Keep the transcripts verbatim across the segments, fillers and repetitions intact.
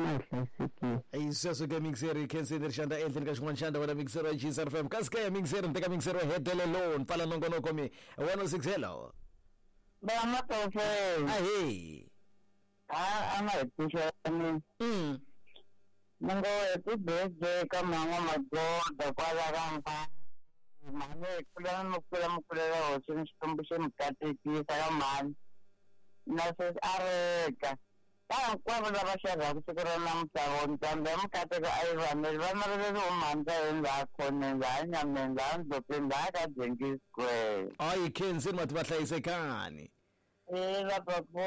hlayisekile. Ayisasuke mixer Kensi Ndirshanda endlini kaShwanshanda wena mixer wa G S R F M kaske mixer ndeka mixer wa hedelelo mfala nongonoko mi one oh six hello Bama tofe. ah hey Ah ama episha ni. mm Nango happy birthday ka mama magoda kwala kampa. Mane kula mukula mukula osin stumbishe mkate kisa man. Nasa areka. Kaya kwa bala bashara kusikora na mtago ntambe mkate ka aiva melva marere umanda enza kone nza nyamenza ndopenda ka Jenkins Square. ay Kensi mathi bahlayisekani Eh la papo.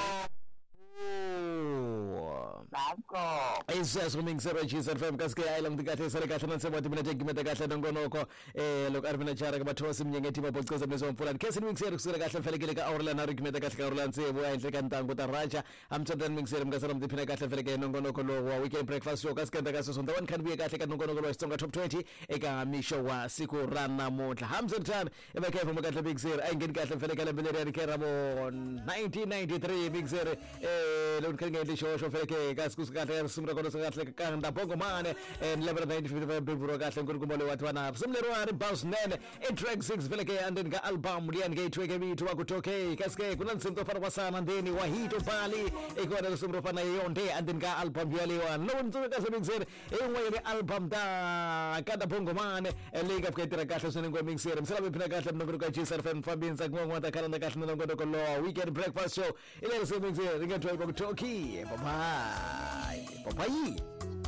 Nako. ayisasuke mixer wa G S R F M kaske ayilong dikahle sele kahle nansemathi mina ngimeta kahle nongonoko eh lo Arvina Chara ka bathosi mnyengeti maboceza mlezo mfulani Kensi mixer kusela kahle mfelekele ka Aurela na ngimeta kahle ka Aurela Nsebo ayinhle kantango taraja amthathan mixer mngasala mdiphina kahle mfelekele nongonoko lo wa weekend breakfast show kaske ndaka sonto one kan buye kahle ka nongonoko lo Sitsonga top twenty eka misho wa siku rana motla Hamza Mthana ebekhe vuma kahle mixer ayingeni kahle mfelekele mbelere ke rabo nineteen ninety-three mixer eh lo nkengeli show show feleke kasikuskahle simra kono sakahle kanda bongo mane and eleven ninety-five biburo kahle nkurkumole wathi wana simlerwari boss nene e track six feleke andeni ka album lian ke tweke bitu wakutoke kaske kuna nsimto fana wasana ndeni wahito bali ekona simro fana yonde andeni ka album yale wa no nzuka kasemixer engwe ke album da kanda bongo mane elinga fuketira kahle sonengwe mixer msala bephina kahle mnongoro ka G S R F M fambinza ngongwa takhala kahle nongondo lo weekend breakfast show ile semixer ingathoka kutoki bye bye bye